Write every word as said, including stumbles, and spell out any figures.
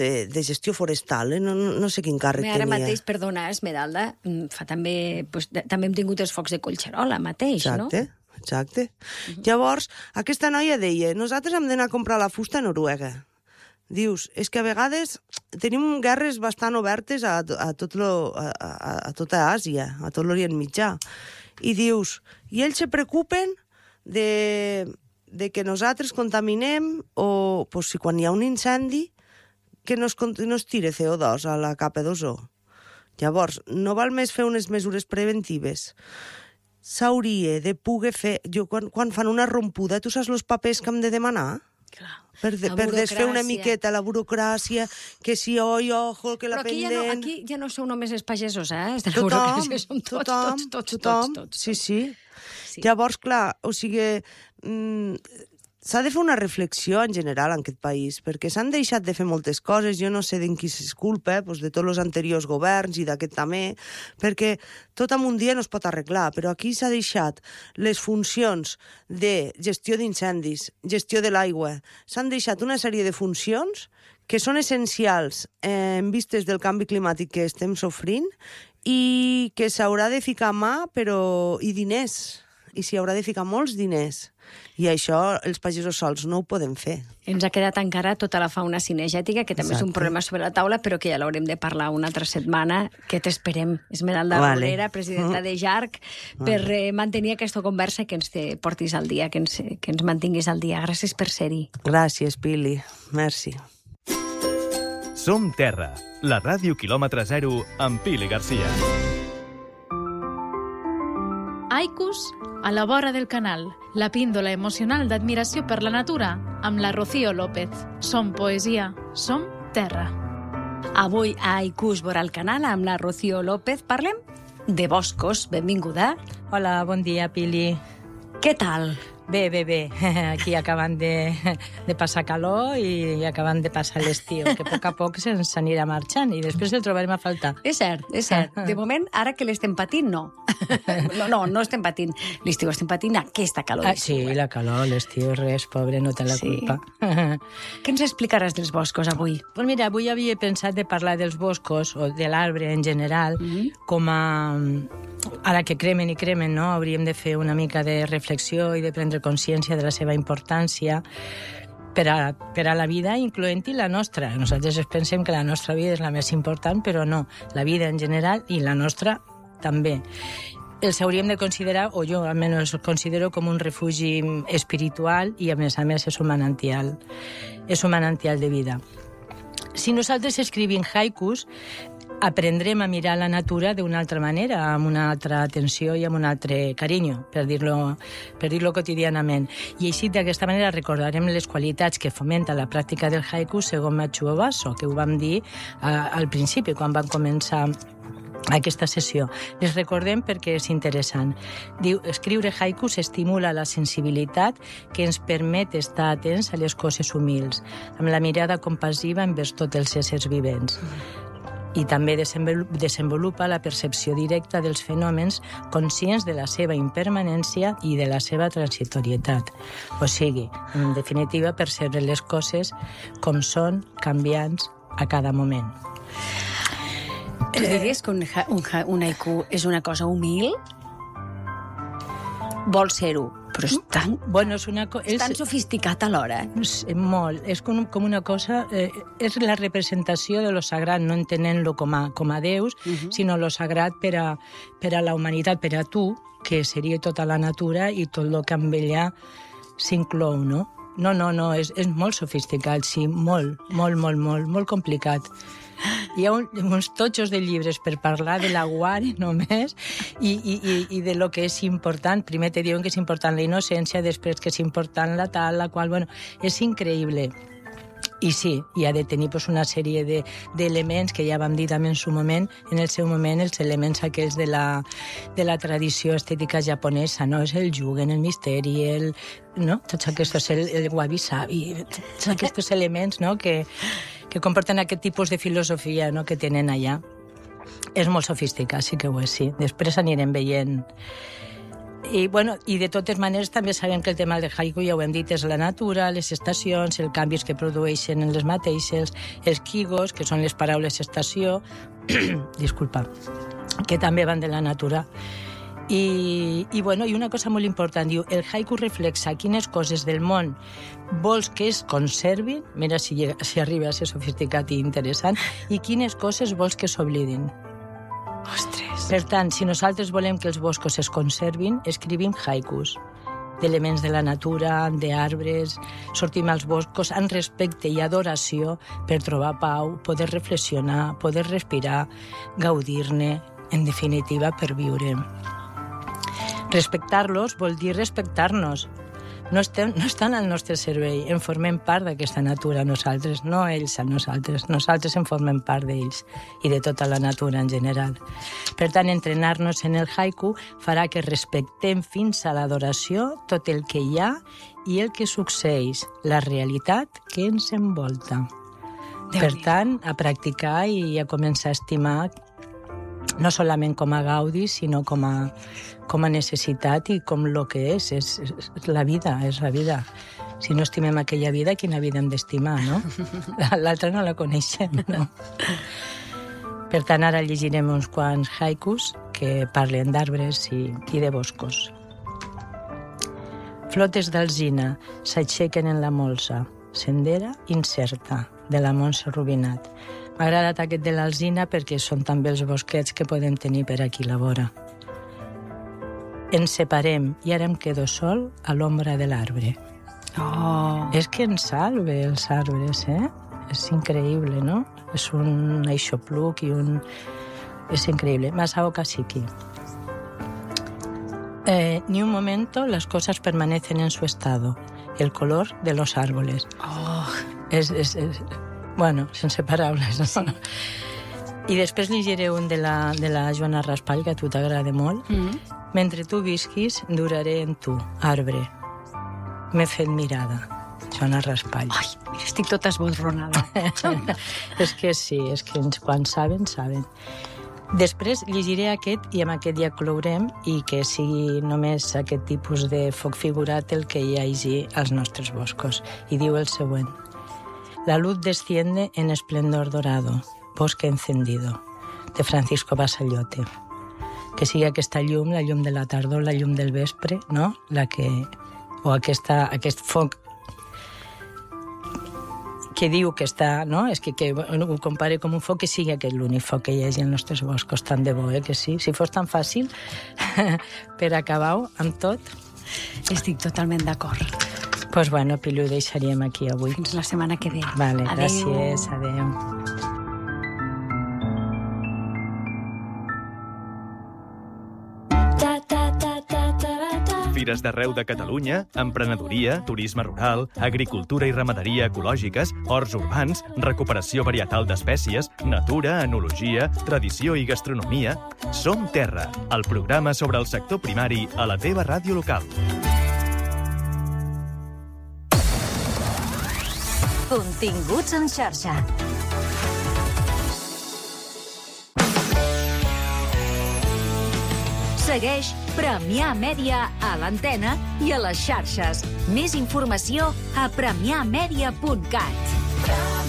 de, de gestió forestal, eh? no, no sé quin càrrec Ara tenia. mateix, perdona, Esmeralda, fa també, pues, també hem tingut els focs de Collserola mateix, exacte, no? Exacte. Uh-huh. Llavors, aquesta noia deia, nosaltres hem d'anar a comprar la fusta a Noruega. Dius, és que a vegades tenim guerres bastant obertes a, a, tot lo, a, a, a tota Àsia, a tot l'Orient Mitjà. I dius, i ells se preocupen de, de que nosaltres contaminem o pues, si quan hi ha un incendi que no es, no es tire C O dos a la capa d'ozó. Llavors, no val més fer unes mesures preventives. S'hauria de poder fer... Jo, quan, quan fan una rompuda, tu saps els papers que hem de demanar? Clar. Per, de, per desfer una miqueta la burocràcia, que si oi, ojo, que la pendent... Però aquí ja, no, aquí ja no sou només els pagesos, eh? De la burocràcia som tots, tothom, tots, tots, tothom, tots, tots. Sí, sí. sí. Llavors, clar, o sigui... Mm, s'ha de fer una reflexió en general en aquest país, perquè s'han deixat de fer moltes coses, jo no sé d'en qui és culpa, doncs de tots els anteriors governs i d'aquest també, perquè tot en un dia no es pot arreglar, però aquí s'ha deixat les funcions de gestió d'incendis, gestió de l'aigua, s'han deixat una sèrie de funcions que són essencials eh, en vistes del canvi climàtic que estem sofrint i que s'haurà de ficar mà però i diners, i s'hi haurà de ficar molts diners. I això els pagesos sols no ho podem fer. Ens ha quedat encara tota la fauna cinegètica, que també Exacte. És un problema sobre la taula, però que ja l'haurem de parlar una altra setmana, que t'esperem, Esmeralda vale. Rolera, presidenta de Jarc, per vale. eh, mantenir aquesta conversa que ens te portis al dia, que ens, que ens mantinguis al dia. Gràcies per ser-hi. Gràcies, Pili. Merci. Som Terra, la ràdio quilòmetre zero amb Pili Garcia. Haikus a la vora del canal, la píndola emocional d'admiració per la natura, amb la Rocío López. Som poesia, som terra. Avui a Haikus vora el canal, amb la Rocío López, parlem de boscos. Benvinguda. Hola, bon dia, Pili. Què tal? Bé, bé, bé. Aquí acabant de, de passar calor i acabant de passar l'estiu, que a poc a poc se'ns anirà marxant i després el trobarem a faltar. És cert, és cert. De moment, ara que l'estem patint, no. No, no, no estem patint l'estiu, estem patint aquesta calor. Ah, sí, la calor, l'estiu, res, pobre, no té la sí. culpa. Què ens explicaràs dels boscos avui? Pues mira, avui havia pensat de parlar dels boscos, o de l'arbre en general, mm-hmm. com a... Ara que cremen i cremen, no? Hauríem de fer una mica de reflexió i de prendre consciència de la seva importància per a, per a la vida, incloent-hi la nostra. Nosaltres pensem que la nostra vida és la més important, però no. La vida en general i la nostra també. Els hauríem de considerar, o jo almenys els considero com un refugi espiritual i a més a més és un manantial, és un manantial de vida. Si nosaltres escrivim haikus, aprendrem a mirar la natura d'una altra manera, amb una altra atenció i amb un altre carinyo, per dir-lo per dir-lo quotidianament. I així, d'aquesta manera, recordarem les qualitats que fomenta la pràctica del haiku segons Matsuo Basso, que ho vam dir uh, al principi, quan vam començar aquesta sessió. Les recordem perquè és interessant. Diu, escriure haikus estimula la sensibilitat que ens permet estar atents a les coses humils, amb la mirada compassiva envers tots els éssers vivents. I també desenvolupa la percepció directa dels fenòmens conscients de la seva impermanència i de la seva transitorietat. O sigui, en definitiva, percebre les coses com són, canviants a cada moment. Tu diries que un, un, un haiku és una cosa humil? Vol ser-ho, però és tan, bueno, és una co- és tan sofisticat alhora. És molt. És com, com una cosa... Eh, és la representació de lo sagrat, no entenent-lo com a, com a déus, uh-huh. sinó lo sagrat per a, per a la humanitat, per a tu, que seria tota la natura i tot el que amb ella s'inclou, no? No, no, no, és, és molt sofisticat, sí, molt, molt, molt, molt, molt complicat. Hi ha un, uns totxos de llibres per parlar de l'aguari només i, i, i, i de lo que és important. Primer te diuen que és important la innocència, després que és important la tal, la qual... Bueno, és increïble. I sí, hi ha de tenir pues, una sèrie de, d'elements que ja vam dir també en su moment, en el seu moment, els elements aquells de la, de la tradició estètica japonesa, no? És el jugen, el misteri, el... No? Tots aquests, el, el wabi-sabi, tots aquests elements, no? que, que comporten aquest tipus de filosofia, no? que tenen allà. És molt sofisticat, sí que ho és, sí. Després anirem veient... I, bueno, I de totes maneres també sabem que el tema del haiku, ja ho hem dit, és la natura, les estacions, els canvis que produeixen en les mateixes, els kigos, que són les paraules estació, disculpa, que també van de la natura. I, i, bueno, i una cosa molt important, diu, el haiku reflexa quines coses del món vols que es conservin, mira si, llega, si arriba a ser sofisticat i interessant, i quines coses vols que s'oblidin. Ostres! Per tant, si nosaltres volem que els boscos es conservin, escrivim haikus d'elements de la natura, d'arbres, sortim als boscos amb respecte i adoració per trobar pau, poder reflexionar, poder respirar, gaudir-ne, en definitiva, per viure. Respectar-los vol dir respectar-nos. No, estem, no estan al nostre servei, en formem part d'aquesta natura nosaltres, no ells a nosaltres. Nosaltres en formem part d'ells i de tota la natura en general. Per tant, entrenar-nos en el haiku farà que respectem fins a l'adoració tot el que hi ha i el que succeeix, la realitat que ens envolta. Per tant, a practicar i a començar a estimar no solament com a gaudi, sinó com a, com a necessitat i com lo que és. És, és la vida, és la vida. Si no estimem aquella vida, quina vida hem d'estimar, no? L'altra no la coneixem, no? Per tant, ara llegirem uns quants haikus que parlen d'arbres i, i de boscos. Flotes d'alzina s'aixequen en la molsa, sendera incerta, de la Montse Rubinat. M'ha agradat aquest de l'alzina perquè són també els bosquets que podem tenir per aquí a la vora. Ens separem i ara em quedo sol a l'ombra de l'arbre. Oh. És que ens salve els arbres, eh? És increïble, ¿no? És un aixopluc i un... És increïble. Masao Kasiki. Eh, ni un momento las cosas permanecen en su estado. El color de los árboles. Oh. És... és, és... Bueno, sense paraules, no? Sí. I després llegiré un de la, de la Joana Raspall, que a tu t'agrada molt. Mm-hmm. Mentre tu visquis, duraré en tu, arbre. M'he fet mirada. Joana Raspall. Ai, mira, estic tota esborronada. És que sí, és que ens, quan saben, saben. Després llegiré aquest i amb aquest ja clourem i que sigui només aquest tipus de foc figurat el que hi hagi als nostres boscos. I diu el següent. La luz desciende en esplendor dorado, bosque encendido, de Francisco Basayote. Que sigui aquesta llum, la llum de la tardor, la llum del vespre, no? La que... O aquesta, aquest foc que diu que està, no? És que, que ho compare com un foc, que sigui aquest l'únic foc que hi hagi als nostres boscos, tan de bo, eh? Que sí. Si fos tan fàcil per acabar-ho amb tot. Estic totalment d'acord. Doncs pues bueno, Pilu, ho deixaríem aquí avui. Fins la setmana que ve. Vale, adéu. Gràcies, adéu. Fires d'arreu de Catalunya, emprenedoria, turisme rural, agricultura i ramaderia ecològiques, horts urbans, recuperació varietal d'espècies, natura, enologia, tradició i gastronomia. Som Terra, el programa sobre el sector primari a la teva ràdio local. Continguts en xarxa. Segueix Premià Mèdia a l'antena i a les xarxes. Més informació a premià mèdia punt cat.